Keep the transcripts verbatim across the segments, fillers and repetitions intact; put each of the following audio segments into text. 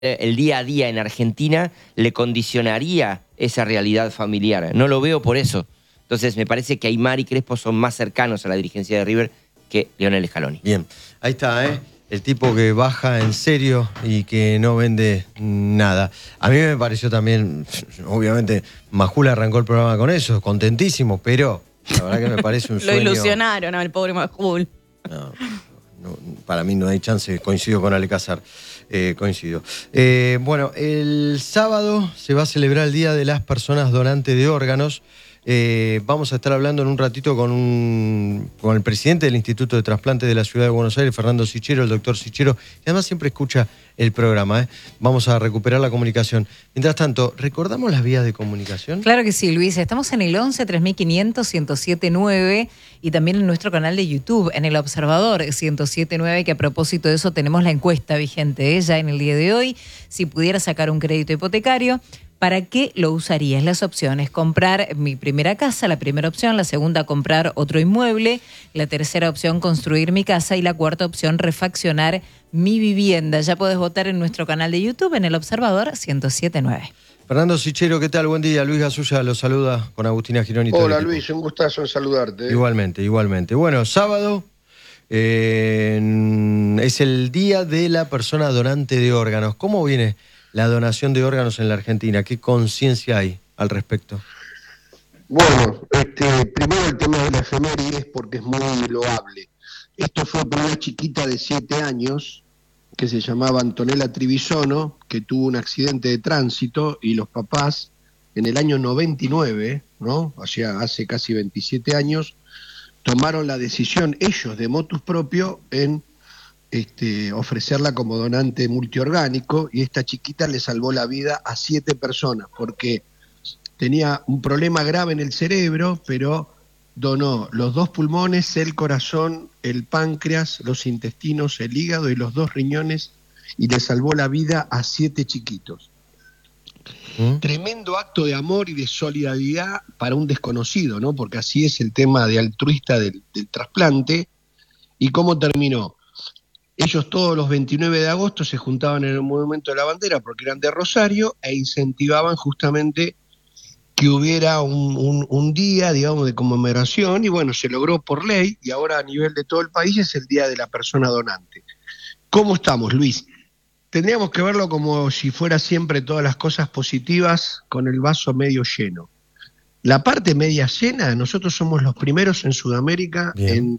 el día a día en Argentina le condicionaría esa realidad familiar. No lo veo por eso. Entonces me parece que Aimar y Crespo son más cercanos a la dirigencia de River que Lionel Scaloni. Bien, ahí está, ¿eh? El tipo que baja en serio y que no vende nada. A mí me pareció también, obviamente, Majul arrancó el programa con eso, contentísimo, pero la verdad que me parece un sueño. Lo ilusionaron al pobre Majul. No, no, para mí no hay chance, coincido con Alcázar, eh, coincido. Eh, bueno, el sábado se va a celebrar el Día de las Personas Donantes de Órganos. Eh, vamos a estar hablando en un ratito con, un, con el presidente del Instituto de Trasplantes de la Ciudad de Buenos Aires, Fernando Sichero, el doctor Sichero, y además siempre escucha el programa, ¿eh? Vamos a recuperar la comunicación. Mientras tanto, ¿recordamos las vías de comunicación? Claro que sí, Luis. Estamos en el once, tres mil quinientos, ciento siete nueve y también en nuestro canal de YouTube, en El Observador ciento siete nueve, que a propósito de eso tenemos la encuesta vigente, ¿eh? Ya en el día de hoy. Si pudiera sacar un crédito hipotecario, ¿para qué lo usarías? Las opciones: comprar mi primera casa, la primera opción; la segunda, comprar otro inmueble; la tercera opción, construir mi casa; y la cuarta opción, refaccionar mi vivienda. Ya podés votar en nuestro canal de YouTube, en El Observador ciento siete nueve. Fernando Sichero, ¿qué tal? Buen día. Luis Gasulla lo saluda con Agustina Girón y todo. Hola Luis, un gustazo en saludarte. Igualmente, igualmente. Bueno, sábado eh, es el Día de la Persona Donante de Órganos. ¿Cómo viene la donación de órganos en la Argentina? ¿Qué conciencia hay al respecto? Bueno, este, primero el tema de la efemérides, porque es muy loable. Esto fue por una chiquita de siete años que se llamaba Antonella Trivisono, que tuvo un accidente de tránsito, y los papás en el año noventa y nueve, ¿no? O sea, hace casi veintisiete años, tomaron la decisión ellos de motus propio en Este, ofrecerla como donante multiorgánico, y esta chiquita le salvó la vida a siete personas porque tenía un problema grave en el cerebro, pero donó los dos pulmones, el corazón, el páncreas, los intestinos, el hígado y los dos riñones, y le salvó la vida a siete chiquitos. ¿Mm? Tremendo acto de amor y de solidaridad para un desconocido, ¿no? Porque así es el tema de altruista del, del trasplante. ¿Y cómo terminó? Ellos todos los veintinueve de agosto se juntaban en el Monumento de la Bandera porque eran de Rosario e incentivaban justamente que hubiera un, un, un día, digamos, de conmemoración, y bueno, se logró por ley, y ahora a nivel de todo el país es el Día de la Persona Donante. ¿Cómo estamos, Luis? Tendríamos que verlo como si fuera siempre todas las cosas positivas, con el vaso medio lleno. La parte media llena, nosotros somos los primeros en Sudamérica Bien. en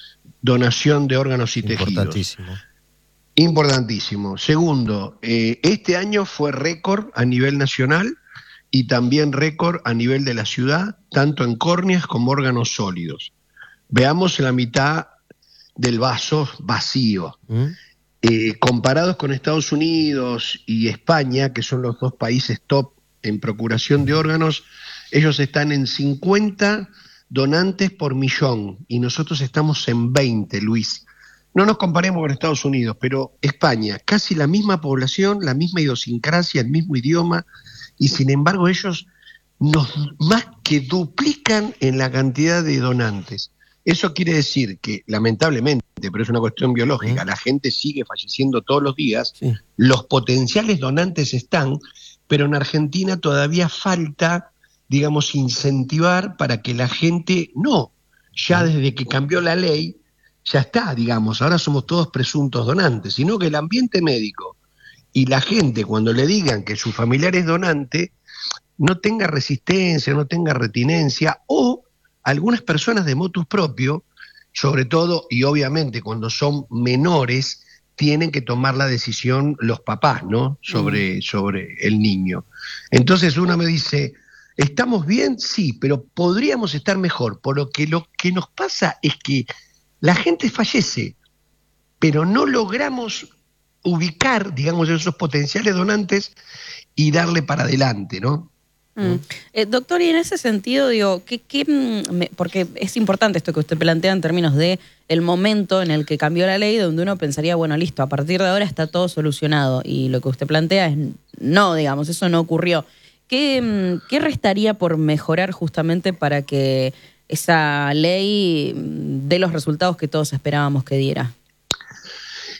donación de órganos y tejidos. Importantísimo. Importantísimo. Segundo, eh, este año fue récord a nivel nacional y también récord a nivel de la ciudad, tanto en córneas como órganos sólidos. Veamos la mitad del vaso vacío. ¿Mm? Eh, comparados con Estados Unidos y España, que son los dos países top en procuración de órganos, ellos están en cincuenta donantes por millón, y nosotros estamos en veinte, Luis. No nos comparemos con Estados Unidos, pero España, casi la misma población, la misma idiosincrasia, el mismo idioma, y sin embargo ellos nos más que duplican en la cantidad de donantes. Eso quiere decir que, lamentablemente, pero es una cuestión biológica, ¿Mm? la gente sigue falleciendo todos los días, sí. Los potenciales donantes están, pero en Argentina todavía falta, digamos, incentivar para que la gente, no, ya desde que cambió la ley, ya está, digamos, ahora somos todos presuntos donantes, sino que el ambiente médico y la gente, cuando le digan que su familiar es donante, no tenga resistencia, no tenga retinencia, o algunas personas de motus propio, sobre todo, y obviamente cuando son menores, tienen que tomar la decisión los papás, ¿no?, sobre, mm. sobre el niño. Entonces uno me dice, ¿estamos bien? Sí, pero podríamos estar mejor, por lo que lo que nos pasa es que la gente fallece, pero no logramos ubicar, digamos, esos potenciales donantes y darle para adelante, ¿no? Mm. Eh, doctor, y en ese sentido, digo, ¿qué, qué, me, porque es importante esto que usted plantea en términos de el momento en el que cambió la ley, donde uno pensaría, bueno, listo, a partir de ahora está todo solucionado, y lo que usted plantea es, no, digamos, eso no ocurrió. ¿Qué, qué restaría por mejorar justamente para que esa ley dé los resultados que todos esperábamos que diera?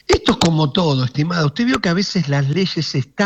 Esto es como todo, estimada. Usted vio que a veces las leyes están